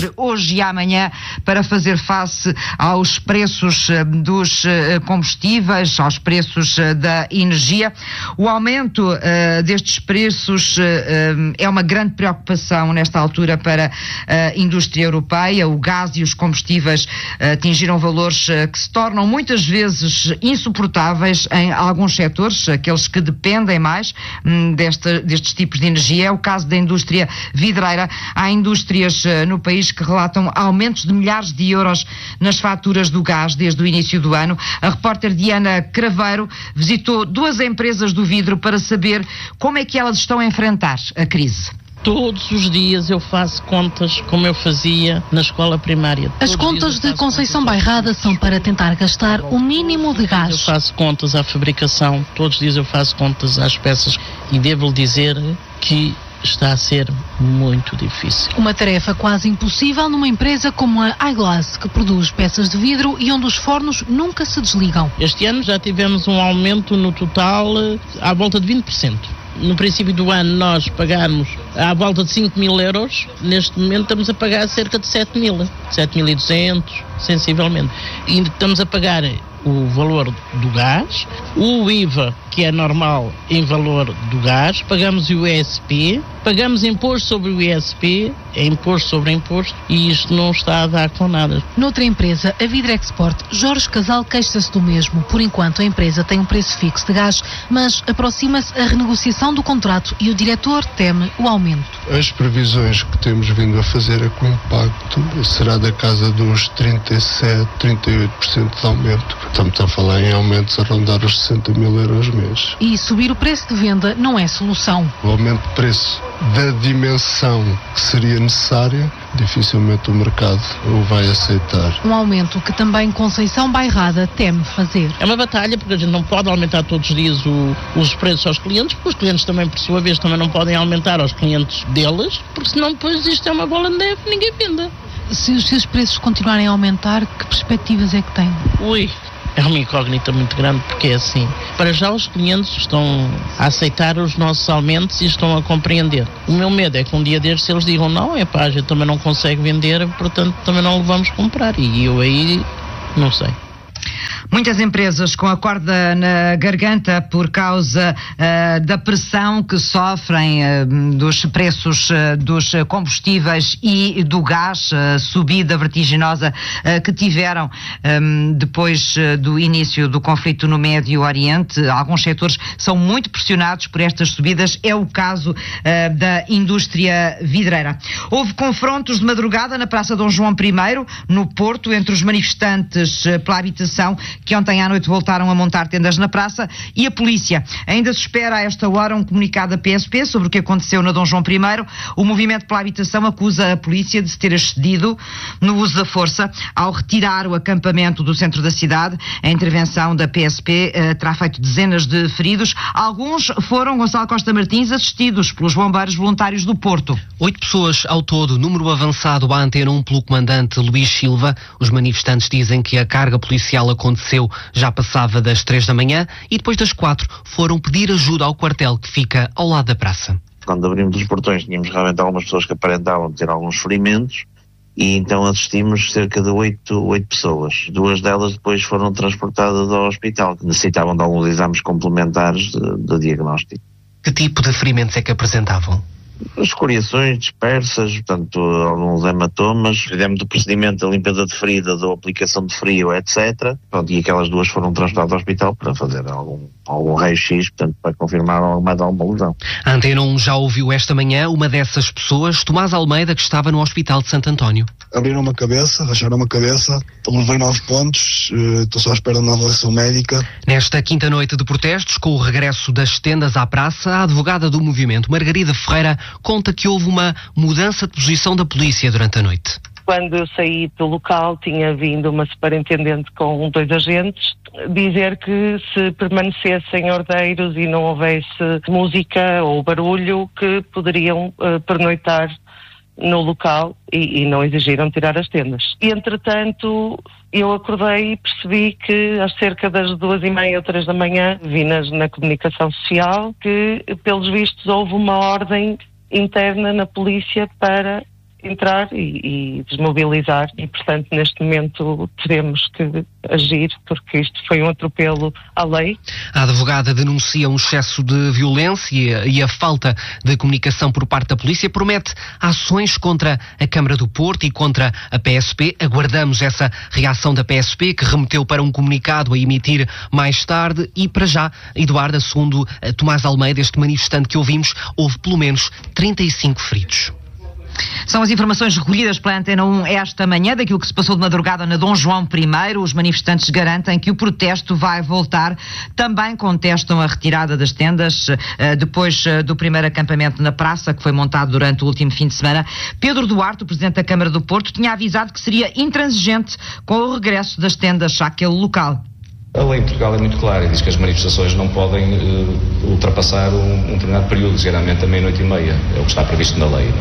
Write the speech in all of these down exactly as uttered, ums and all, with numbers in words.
entre hoje e amanhã para fazer face aos preços dos combustíveis, aos preços da energia. O aumento uh, destes preços uh, é uma grande preocupação nesta altura para a indústria europeia. O gás e os combustíveis uh, atingiram valores uh, que se tornam muitas vezes insuportáveis em alguns setores, aqueles que dependem mais um, desta, destes tipos de energia. É o caso da indústria vidreira. Há indústrias uh, no país que relatam aumentos de milhares de euros nas faturas do gás desde o início do ano. A repórter Diana Craveiro visitou duas empresas do vidro para saber como é que elas estão a enfrentar a crise. Todos os dias eu faço contas como eu fazia na escola primária. As contas de Conceição Bairrada são para tentar gastar o mínimo de gás. Eu faço contas à fabricação, todos os dias eu faço contas às peças e devo-lhe dizer que está a ser muito difícil. Uma tarefa quase impossível numa empresa como a iGlass, que produz peças de vidro e onde os fornos nunca se desligam. Este ano já tivemos um aumento no total à volta de vinte por cento. No princípio do ano nós pagámos à volta de cinco mil euros, neste momento estamos a pagar cerca de sete mil, sete mil e duzentos, sensivelmente. E estamos a pagar o valor do gás, o I V A, que é normal em valor do gás, pagamos o I S P, pagamos imposto sobre o I S P, é imposto sobre imposto, e isto não está a dar com nada. Noutra empresa, a Vidrexport, Jorge Casal queixa-se do mesmo. Por enquanto, a empresa tem um preço fixo de gás, mas aproxima-se a renegociação do contrato e o diretor teme o aumento. As previsões que temos vindo a fazer é que o impacto será da casa dos trinta e sete, trinta e oito por cento de aumento. Estamos a falar em aumentos a rondar os sessenta mil euros mês. E subir o preço de venda não é solução. O aumento de preço da dimensão que seria necessária, dificilmente o mercado o vai aceitar. Um aumento que também Conceição Bairrada teme fazer. É uma batalha, porque a gente não pode aumentar todos os dias o, os preços aos clientes, porque os clientes também, por sua vez, também não podem aumentar aos clientes deles, porque senão depois isto é uma bola de neve, ninguém venda. Se os seus preços continuarem a aumentar, que perspectivas é que tem? Ui, é uma incógnita muito grande, porque é assim, para já os clientes estão a aceitar os nossos aumentos e estão a compreender. O meu medo é que um dia destes eles digam, não, é pá, a gente também não consegue vender, portanto também não o vamos comprar, e eu aí não sei. Muitas empresas com a corda na garganta por causa uh, da pressão que sofrem uh, dos preços uh, dos combustíveis e do gás, uh, subida vertiginosa uh, que tiveram um, depois uh, do início do conflito no Médio Oriente. Alguns setores são muito pressionados por estas subidas, é o caso uh, da indústria vidreira. Houve confrontos de madrugada na Praça Dom João I, no Porto, entre os manifestantes uh, pela habitação, que ontem à noite voltaram a montar tendas na praça, e a polícia. Ainda se espera a esta hora um comunicado da P S P sobre o que aconteceu na Dom João I. O movimento pela habitação acusa a polícia de se ter excedido no uso da força ao retirar o acampamento do centro da cidade. A intervenção da P S P uh, terá feito dezenas de feridos. Alguns foram, Gonçalo Costa Martins, assistidos pelos bombeiros voluntários do Porto. Oito pessoas ao todo, número avançado à Antena um pelo comandante Luís Silva. Os manifestantes dizem que a carga policial aconteceu já passava das três da manhã e depois das quatro foram pedir ajuda ao quartel que fica ao lado da praça. Quando abrimos os portões tínhamos realmente algumas pessoas que aparentavam ter alguns ferimentos e então assistimos cerca de oito, oito pessoas. Duas delas depois foram transportadas ao hospital, que necessitavam de alguns exames complementares de, de diagnóstico. Que tipo de ferimentos é que apresentavam? Escoriações dispersas, portanto, alguns hematomas, fizemos o procedimento da limpeza de feridas ou aplicação de frio, etcétera. Pronto, e aquelas duas foram transportadas ao hospital para fazer algum, algum raio-x, portanto, para confirmar mais alguma lesão. A Antena um já ouviu esta manhã uma dessas pessoas, Tomás Almeida, que estava no Hospital de Santo António. Abriram uma cabeça, racharam uma cabeça, levei nove pontos, estou só à espera de uma avaliação médica. Nesta quinta noite de protestos, com o regresso das tendas à praça, a advogada do movimento, Margarida Ferreira, conta que houve uma mudança de posição da polícia durante a noite. Quando eu saí do local, tinha vindo uma superintendente com dois agentes dizer que se permanecessem ordeiros e não houvesse música ou barulho, que poderiam uh, pernoitar no local e, e não exigiram tirar as tendas. E, entretanto, eu acordei e percebi que às cerca das duas e meia ou três da manhã vi nas, na comunicação social que, pelos vistos, houve uma ordem interna na polícia para entrar e, e desmobilizar e, portanto, neste momento teremos que agir porque isto foi um atropelo à lei. A advogada denuncia um excesso de violência e a falta de comunicação por parte da polícia, promete ações contra a Câmara do Porto e contra a P S P. Aguardamos essa reação da P S P, que remeteu para um comunicado a emitir mais tarde. E para já, Eduardo, segundo Tomás Almeida, este manifestante que ouvimos, houve pelo menos trinta e cinco feridos. São as informações recolhidas pela Antena um esta manhã daquilo que se passou de madrugada na Dom João I. Os manifestantes garantem que o protesto vai voltar. Também contestam a retirada das tendas depois do primeiro acampamento na praça, que foi montado durante o último fim de semana. Pedro Duarte, o Presidente da Câmara do Porto, tinha avisado que seria intransigente com o regresso das tendas àquele local. A lei em Portugal é muito clara e diz que as manifestações não podem uh, ultrapassar um, um determinado período, geralmente a meia-noite e meia, é o que está previsto na lei.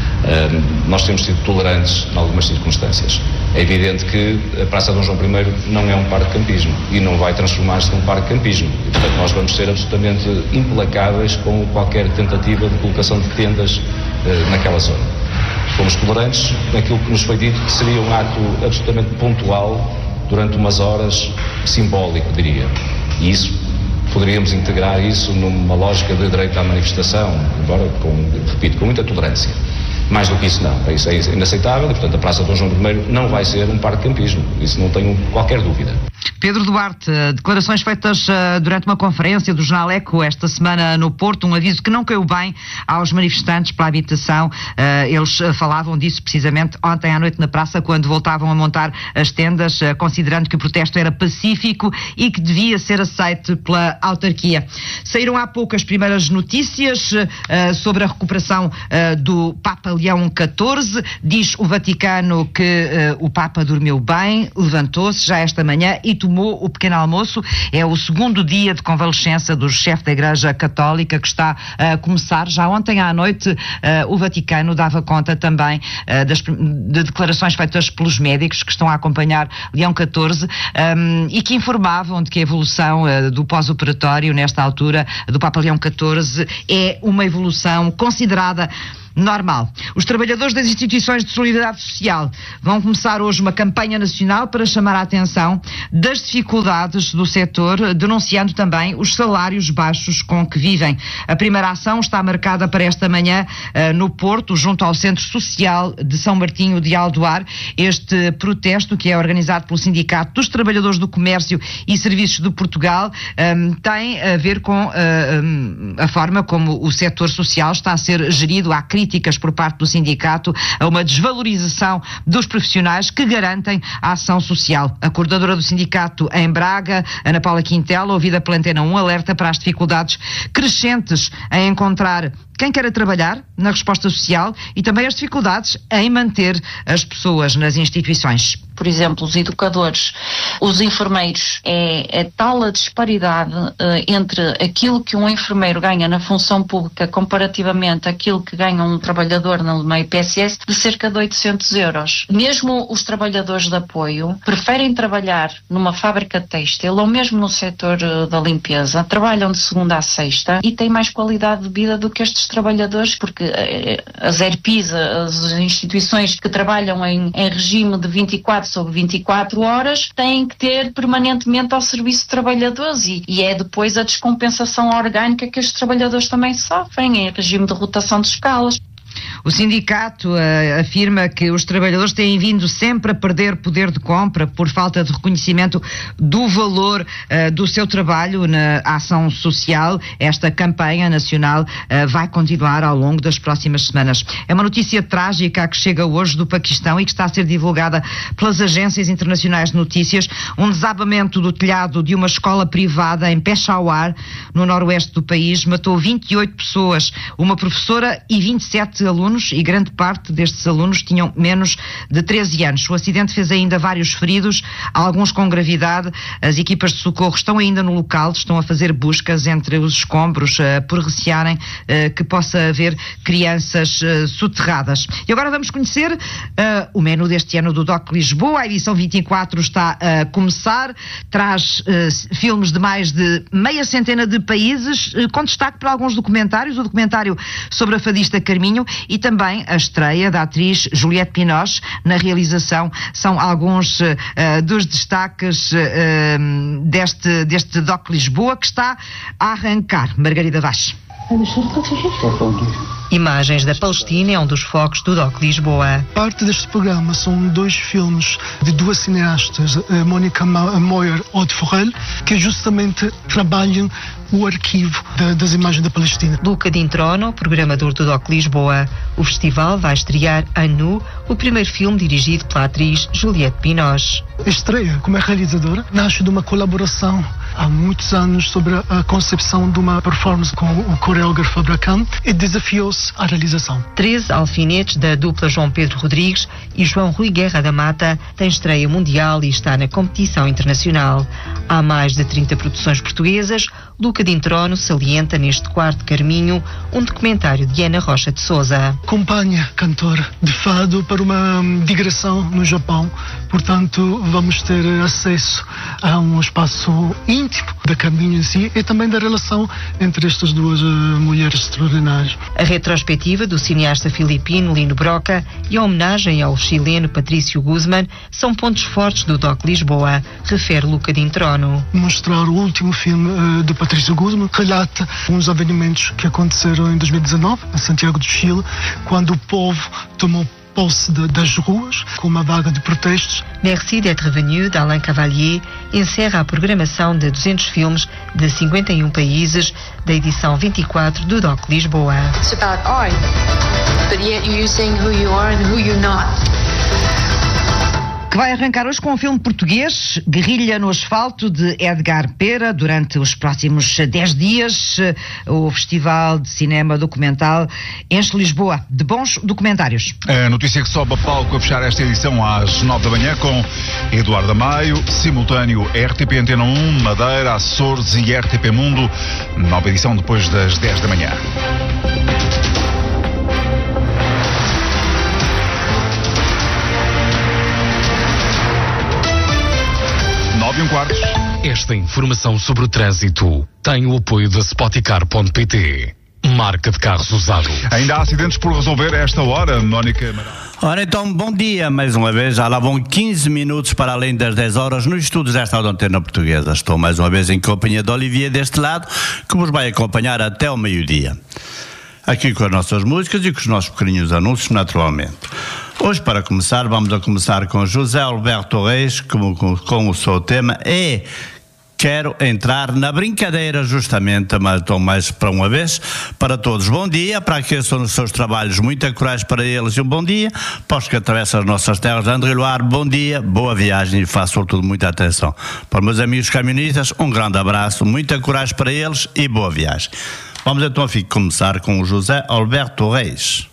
Uh, nós temos sido tolerantes em algumas circunstâncias. É evidente que a Praça Dom João I não é um parque de campismo e não vai transformar-se num parque de campismo. E, portanto, nós vamos ser absolutamente implacáveis com qualquer tentativa de colocação de tendas uh, naquela zona. Fomos tolerantes naquilo que nos foi dito que seria um ato absolutamente pontual durante umas horas, simbólico, diria. E isso, poderíamos integrar isso numa lógica de direito à manifestação, embora, com, repito, com muita tolerância. Mais do que isso não, isso é inaceitável e, portanto, a Praça Dom João I não vai ser um parque de campismo, isso não tenho qualquer dúvida. Pedro Duarte, declarações feitas durante uma conferência do Jornal Eco esta semana no Porto, um aviso que não caiu bem aos manifestantes pela habitação. Eles falavam disso precisamente ontem à noite na praça, quando voltavam a montar as tendas, considerando que o protesto era pacífico e que devia ser aceito pela autarquia. Saíram há pouco as primeiras notícias sobre a recuperação do Papa Leão catorze. Diz o Vaticano que o Papa dormiu bem, levantou-se já esta manhã e tomou o pequeno almoço. É o segundo dia de convalescença do chefe da Igreja Católica, que está a começar. Já ontem à noite uh, o Vaticano dava conta também uh, das, de declarações feitas pelos médicos que estão a acompanhar Leão catorze um, e que informavam de que a evolução uh, do pós-operatório nesta altura do Papa Leão catorze é uma evolução considerada normal. Os trabalhadores das instituições de solidariedade social vão começar hoje uma campanha nacional para chamar a atenção das dificuldades do setor, denunciando também os salários baixos com que vivem. A primeira ação está marcada para esta manhã uh, no Porto, junto ao Centro Social de São Martinho de Aldoar. Este protesto, que é organizado pelo Sindicato dos Trabalhadores do Comércio e Serviços de Portugal, um, tem a ver com uh, um, a forma como o setor social está a ser gerido. Há críticas por parte do sindicato a uma desvalorização dos profissionais que garantem a ação social. A coordenadora do sindicato em Braga, Ana Paula Quintela, ouvida pela Antena um, alerta para as dificuldades crescentes em encontrar quem queira trabalhar na resposta social e também as dificuldades em manter as pessoas nas instituições. Por exemplo, os educadores, os enfermeiros, é, é tal a disparidade uh, entre aquilo que um enfermeiro ganha na função pública comparativamente àquilo que ganha um trabalhador no meio P S S, de cerca de oitocentos euros. Mesmo os trabalhadores de apoio preferem trabalhar numa fábrica têxtil ou mesmo no setor uh, da limpeza, trabalham de segunda a sexta e têm mais qualidade de vida do que estes trabalhadores, porque uh, as E R P Is, as instituições que trabalham em, em regime de vinte e quatro sobre vinte e quatro horas, têm que ter permanentemente ao serviço de trabalhadores e, e é depois a descompensação orgânica que estes trabalhadores também sofrem em regime de rotação de escalas. O sindicato uh, afirma que os trabalhadores têm vindo sempre a perder poder de compra por falta de reconhecimento do valor uh, do seu trabalho na ação social. Esta campanha nacional uh, vai continuar ao longo das próximas semanas. É uma notícia trágica que chega hoje do Paquistão e que está a ser divulgada pelas agências internacionais de notícias. Um desabamento do telhado de uma escola privada em Peshawar, no noroeste do país, matou vinte e oito pessoas, uma professora e vinte e sete alunos, e grande parte destes alunos tinham menos de treze anos. O acidente fez ainda vários feridos, alguns com gravidade. As equipas de socorro estão ainda no local, estão a fazer buscas entre os escombros, uh, por recearem uh, que possa haver crianças uh, soterradas. E agora vamos conhecer uh, o menu deste ano do D O C Lisboa. A edição vinte e quatro está a começar, traz uh, filmes de mais de meia centena de países, uh, com destaque para alguns documentários, o documentário sobre a fadista Carminho e também a estreia da atriz Juliette Binoche na realização. São alguns uh, dos destaques uh, deste, deste D O C Lisboa, que está a arrancar. Margarida Vaz. Imagens da Palestina é um dos focos do D O C Lisboa. Parte deste programa são dois filmes de duas cineastas, a Mónica Moyer ou de Forel, que justamente trabalham o arquivo de, das imagens da Palestina. Luca D'introno, programador do D O C Lisboa. O festival vai estrear A Nu, o primeiro filme dirigido pela atriz Juliette Binoche. A estreia como realizadora nasce de uma colaboração há muitos anos sobre a concepção de uma performance com o coreógrafo Abraham e desafiou-se à realização. treze alfinetes da dupla João Pedro Rodrigues e João Rui Guerra da Mata têm estreia mundial e está na competição internacional. Há mais de trinta produções portuguesas. Luca D'introno salienta neste quarto caminho um documentário de Ana Rocha de Souza. Acompanha cantora de fado para uma digressão no Japão, portanto vamos ter acesso a um espaço íntimo da caminho em si e também da relação entre estas duas uh, mulheres extraordinárias. A retrospectiva do cineasta filipino Lino Broca e a homenagem ao chileno Patrício Guzmán são pontos fortes do D O C Lisboa, refere Luca D'introno. Mostrar o último filme uh, de Patrício Guzmán relata uns avenimentos que aconteceram em dois mil e dezanove, em Santiago do Chile, quando o povo tomou posse de, das ruas, com uma vaga de protestos. Merci d'être venu, d'Alain Cavalier, encerra a programação de duzentos filmes de cinquenta e um países da edição vinte e quatro do D O C Lisboa. It's about art, but yet you're saying who you are and who you're not. Que vai arrancar hoje com um filme português, Guerrilha no Asfalto, de Edgar Pera. Durante os próximos dez dias, o Festival de Cinema Documental enche Lisboa de bons documentários. A notícia que sobe a palco a fechar esta edição às nove da manhã com Eduardo Amaio, simultâneo R T P Antena um, Madeira, Açores e R T P Mundo. Nova edição depois das dez da manhã. nove e um quarto. Esta informação sobre o trânsito tem o apoio da Spoticar ponto pt, marca de carros usados. Ainda há acidentes por resolver a esta hora, Mónica. Ora então, bom dia mais uma vez. Já lá vão quinze minutos para além das dez horas nos estudos desta Antena Portuguesa. Estou mais uma vez em companhia de Olivier deste lado, que vos vai acompanhar até ao meio-dia. Aqui com as nossas músicas e com os nossos pequeninhos anúncios, naturalmente. Hoje, para começar, vamos a começar com José Alberto Reis, com, com, com o seu tema e quero entrar na brincadeira, justamente, mas então mais para uma vez, para todos. Bom dia, para aqueles que estão nos seus trabalhos, muita coragem para eles e um bom dia. Para os que atravessam as nossas terras, André Luar, bom dia, boa viagem e façam sobretudo muita atenção. Para os meus amigos caministas, um grande abraço, muita coragem para eles e boa viagem. Vamos então aqui começar com o José Alberto Reis.